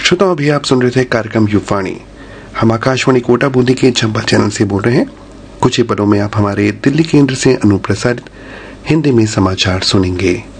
श्रोताओं, अभी आप सुन रहे थे कार्यक्रम युवाणी। हम आकाशवाणी कोटा बूंदी के चंबल चैनल से बोल रहे हैं। कुछ ही पलों में आप हमारे दिल्ली केंद्र से अनुप्रसारित हिंदी में समाचार सुनेंगे।